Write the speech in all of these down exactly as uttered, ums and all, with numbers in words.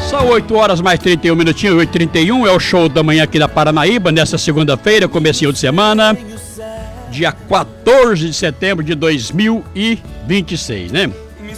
São oito horas mais trinta e um minutinhos, oito e trinta e um, é o show da manhã aqui da Paranaíba, nesta segunda-feira, comecinho de semana, dia quatorze de setembro de dois mil e vinte e seis, né?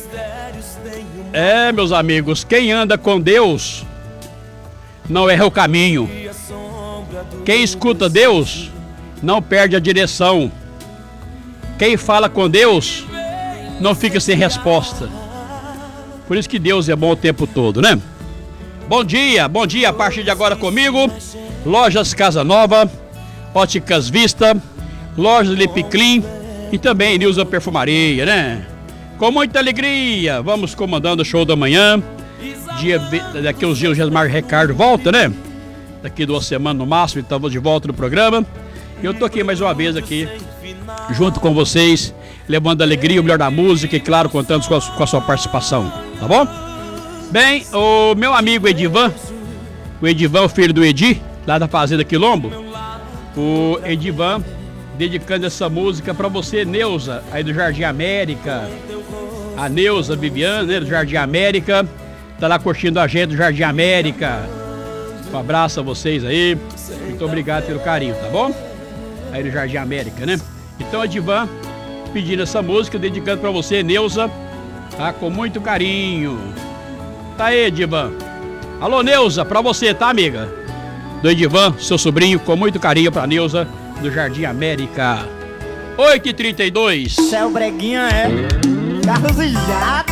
É, meus amigos, quem anda com Deus não erra o caminho. Quem escuta Deus não perde a direção. Quem fala com Deus não fica sem resposta. Por isso que Deus é bom o tempo todo, né? Bom dia, bom dia a partir de agora comigo. Lojas Casa Nova, Óticas Vista, Lojas Lip Clean e também Nilza Perfumaria, né? Com muita alegria, vamos comandando o show da manhã. Dia, daqui uns dias o Gesmar Ricardo volta, né? Daqui duas semanas no máximo, estamos de volta no programa. E eu tô aqui mais uma vez aqui, junto com vocês, levando alegria, o melhor da música e, claro, contando com a, com a sua participação, tá bom? Bem, o meu amigo Edivan, o Edivan, o filho do Edi, lá da Fazenda Quilombo, o Edivan dedicando essa música pra você, Neuza, aí do Jardim América, a Neuza Viviane, né, do Jardim América, tá lá curtindo a gente do Jardim América. Um abraço a vocês aí, muito obrigado pelo carinho, tá bom? Aí do Jardim América, né? Então, Edivan pedindo essa música, dedicando pra você, Neuza, tá? Com muito carinho. Tá aí, Edivan. Alô, Neuza, pra você, tá, amiga? Do Edivan, seu sobrinho, com muito carinho pra Neuza, do Jardim América. oito e trinta e dois. Céu Breguinha é Carlos e Jato.